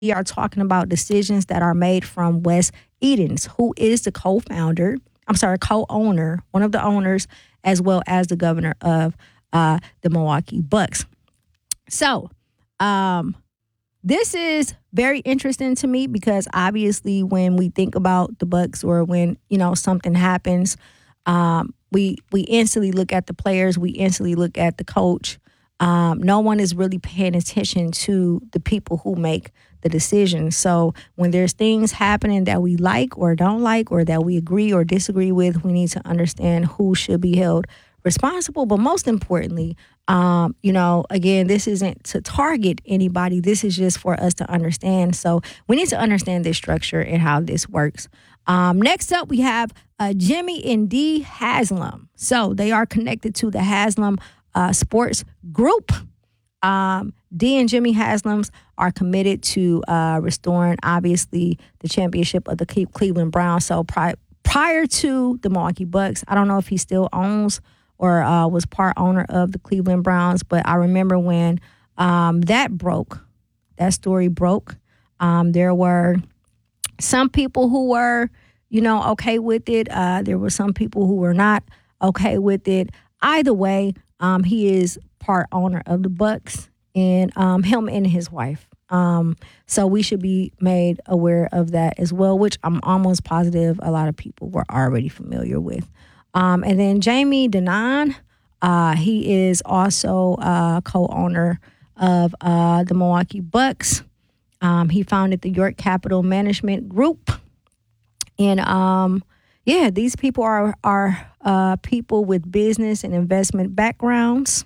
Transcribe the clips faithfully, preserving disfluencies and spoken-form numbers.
We are talking about decisions that are made from Wes Edens, who is the co-founder, I'm sorry, co-owner, one of the owners, as well as the governor of uh, the Milwaukee Bucks. So, um, this is very interesting to me because obviously when we think about the Bucks or when, you know, something happens, um, we we instantly look at the players, we instantly look at the coach. Um, no one is really paying attention to the people who make the decisions. So when there's things happening that we like or don't like or that we agree or disagree with, we need to understand who should be held responsible. But most importantly, um, you know, again, this isn't to target anybody. This is just for us to understand. So we need to understand this structure and how this works. Um, next up, we have uh, Jimmy and Dee Haslam. So they are connected to the Haslam uh, Sports Group. Um, Dee and Jimmy Haslams are committed to uh, restoring, obviously, the championship of the Cleveland Browns. So pri- prior to the Milwaukee Bucks, I don't know if he still owns or uh, was part owner of the Cleveland Browns, but I remember when um, that broke, that story broke, um, there were some people who were, you know, okay with it. Uh, there were some people who were not okay with it. Either way, um, he is part owner of the Bucks, and um, him and his wife. Um, so we should be made aware of that as well, which I'm almost positive a lot of people were already familiar with. Um, and then Jamie Dinan, uh, he is also a co-owner of uh, the Milwaukee Bucks. Um, he founded the York Capital Management Group. And um, yeah, these people are, are uh, people with business and investment backgrounds.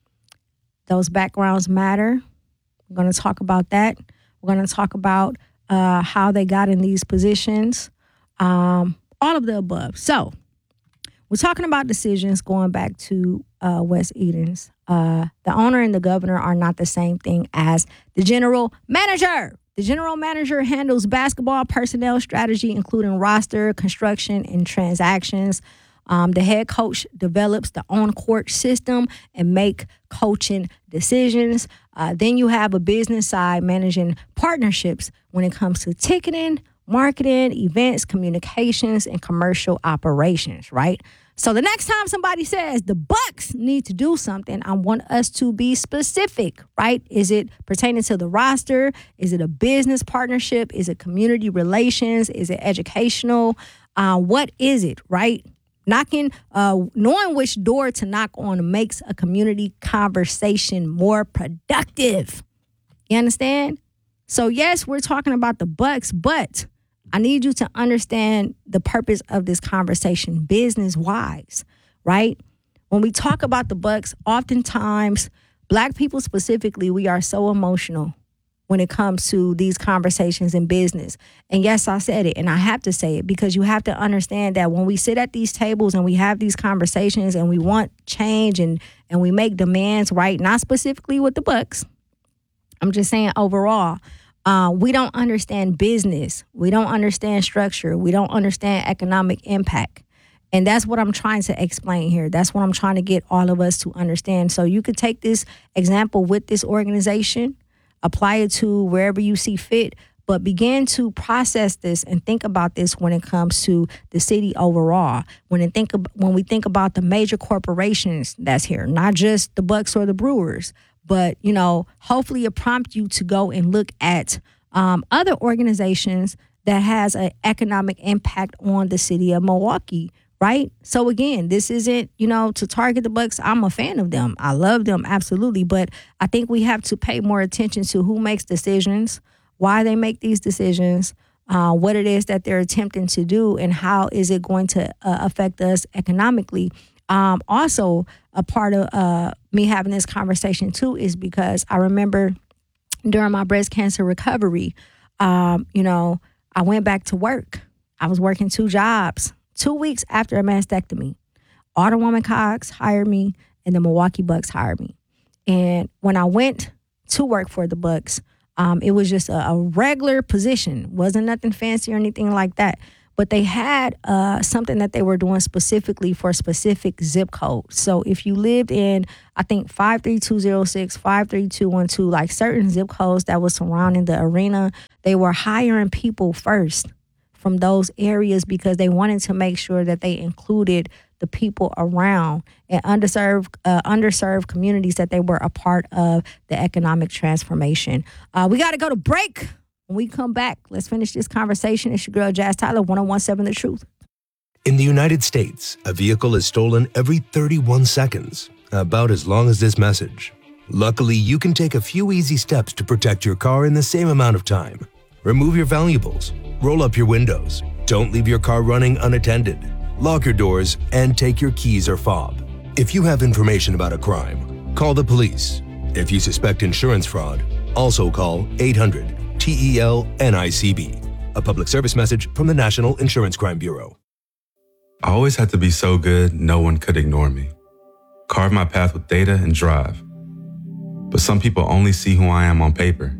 Those backgrounds matter. We're going to talk about that. We're going to talk about uh, how they got in these positions, um, all of the above. So we're talking about decisions going back to uh, Wes Edens. Uh, the owner and the governor are not the same thing as the general manager. The general manager handles basketball personnel strategy, including roster, construction, and transactions. Um, the head coach develops the on-court system and make coaching decisions. Uh, then you have a business side managing partnerships when it comes to ticketing, marketing, events, communications, and commercial operations, right? So the next time somebody says the Bucks need to do something, I want us to be specific, right? Is it pertaining to the roster? Is it a business partnership? Is it community relations? Is it educational? Uh, what is it, right? Knocking, uh, knowing which door to knock on makes a community conversation more productive. You understand? So yes, we're talking about the Bucks, but I need you to understand the purpose of this conversation business-wise, right? When we talk about the Bucks, oftentimes, Black people specifically, we are so emotional when it comes to these conversations in business. And yes, I said it, and I have to say it because you have to understand that when we sit at these tables and we have these conversations and we want change and, and we make demands, right? Not specifically with the Bucks. I'm just saying overall. Uh, we don't understand business. We don't understand structure. We don't understand economic impact. And that's what I'm trying to explain here. That's what I'm trying to get all of us to understand. So you could take this example with this organization, apply it to wherever you see fit, but begin to process this and think about this when it comes to the city overall. When it think when we think about the major corporations that's here, not just the Bucks or the Brewers, but, you know, hopefully it prompts you to go and look at um, other organizations that has an economic impact on the city of Milwaukee, right? So again, this isn't, you know, to target the Bucks. I'm a fan of them. I love them, absolutely. But I think we have to pay more attention to who makes decisions, why they make these decisions, uh, what it is that they're attempting to do, and how is it going to uh, affect us economically. Um, also, a part of uh, me having this conversation, too, is because I remember during my breast cancer recovery, um, you know, I went back to work. I was working two jobs, two weeks after a mastectomy. Alderwoman Cox hired me, and the Milwaukee Bucks hired me. And when I went to work for the Bucks, um, it was just a, a regular position. Wasn't nothing fancy or anything like that. but they had uh, something that they were doing specifically for a specific zip code. So if you lived in, I think, five three two zero six, five three two one two, like certain zip codes that was surrounding the arena, they were hiring people first from those areas because they wanted to make sure that they included the people around and underserved uh, underserved communities that they were a part of the economic transformation. Uh, we got to go to break. When we come back, let's finish this conversation. It's your girl, Jazz Tyler, one oh one point seven The Truth. In the United States, a vehicle is stolen every thirty-one seconds, about as long as this message. Luckily, you can take a few easy steps to protect your car in the same amount of time. Remove your valuables, roll up your windows, don't leave your car running unattended, lock your doors, and take your keys or fob. If you have information about a crime, call the police. If you suspect insurance fraud, also call eight hundred T E L N I C B. A public service message from the National Insurance Crime Bureau. I always had to be so good, no one could ignore me. Carve my path with data and drive. But some people only see who I am on paper.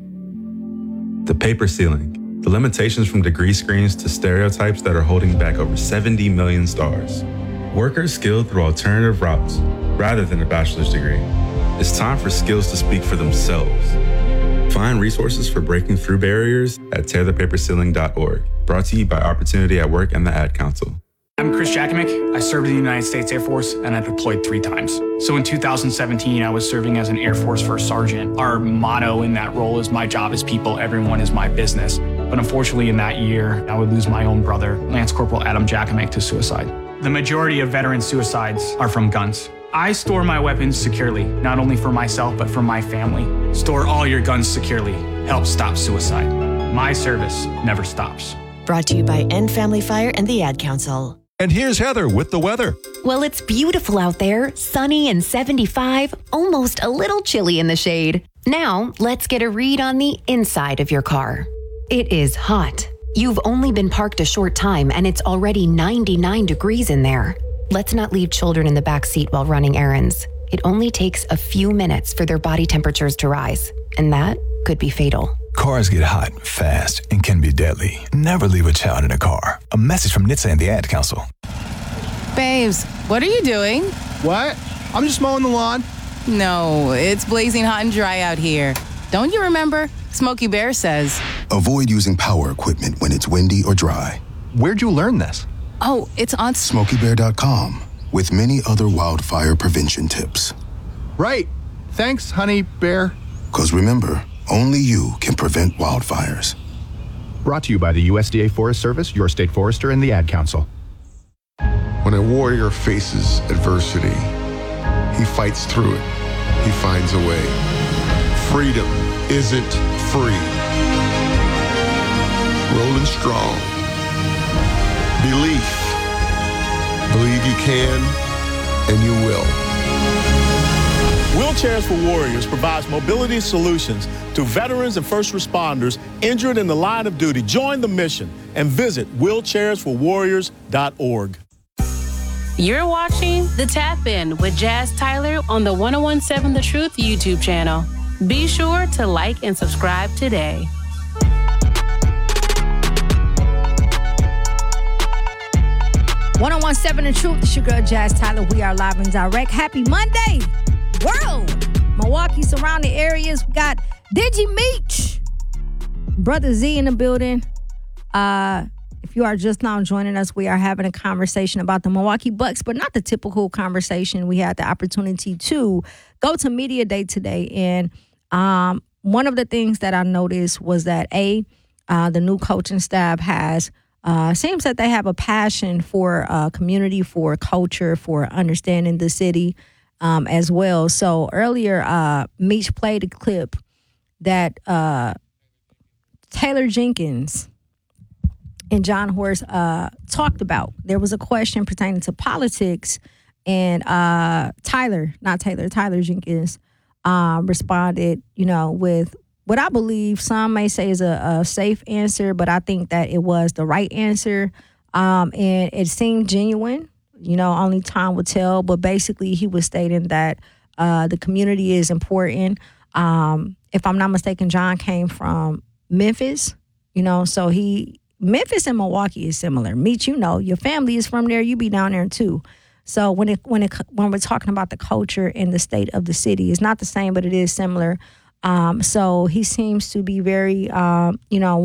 The paper ceiling, the limitations from degree screens to stereotypes that are holding back over seventy million stars. Workers skilled through alternative routes rather than a bachelor's degree. It's time for skills to speak for themselves. Find resources for breaking through barriers at tear the paper ceiling dot org. Brought to you by Opportunity at Work and the Ad Council. I'm Chris Jakimick. I served in the United States Air Force and I deployed three times. So in two thousand seventeen, I was serving as an Air Force First Sergeant. Our motto in that role is my job is people, everyone is my business. But unfortunately in that year, I would lose my own brother, Lance Corporal Adam Jakimick, to suicide. The majority of veteran suicides are from guns. I store my weapons securely, not only for myself, but for my family. Store all your guns securely. Help stop suicide. My service never stops. Brought to you by End Family Fire and the Ad Council. And here's Heather with the weather. Well, it's beautiful out there, sunny and seventy-five, almost a little chilly in the shade. Now, let's get a read on the inside of your car. It is hot. You've only been parked a short time and it's already ninety-nine degrees in there. Let's not leave children in the back seat while running errands. It only takes a few minutes for their body temperatures to rise, and that could be fatal. Cars get hot, fast, and can be deadly. Never leave a child in a car. A message from N H T S A and the Ad Council. Babes, what are you doing? What? I'm just mowing the lawn. No, it's blazing hot and dry out here. Don't you remember? Smokey Bear says, avoid using power equipment when it's windy or dry. Where'd you learn this? oh, it's on Smokey Bear dot com with many other wildfire prevention tips. Right. Thanks, honey bear. Because remember, only you can prevent wildfires. Brought to you by the U S D A Forest Service, your state forester, and the Ad Council. When a warrior faces adversity, he fights through it. He finds a way. Freedom isn't free. Rolling strong. Belief. Believe you can, and you will. Wheelchairs for Warriors provides mobility solutions to veterans and first responders injured in the line of duty. Join the mission and visit wheelchairs for warriors dot org. You're watching The Tap In with Jazz Tyler on the one oh one point seven The Truth YouTube channel. Be sure to like and subscribe today. one oh one point seven The Truth, it's your girl Jazz Tyler. We are live and direct. Happy Monday, world. Milwaukee surrounding areas. We got Digi Meech, Brother Z in the building. Uh, if you are just now joining us, we are having a conversation about the Milwaukee Bucks, but not the typical conversation. We had the opportunity to go to Media Day today, and um, one of the things that I noticed was that A, uh, the new coaching staff has Uh, seems that they have a passion for uh, community, for culture, for understanding the city um, as well. So earlier, uh, Meech played a clip that uh, Taylor Jenkins and John Horst uh, talked about. There was a question pertaining to politics, and uh, Tyler, not Taylor, Tyler Jenkins uh, responded, you know, with what I believe some may say is a, a safe answer, but I think that it was the right answer. Um, and it seemed genuine. You know, only time will tell. But basically, he was stating that uh, the community is important. Um, if I'm not mistaken, John came from Memphis, you know, so he Memphis and Milwaukee is similar. Meet, you know, your family is from there. You be down there too. So when it when it when we're talking about the culture and the state of the city, it's not the same, but it is similar. Um, so he seems to be very, um, you know,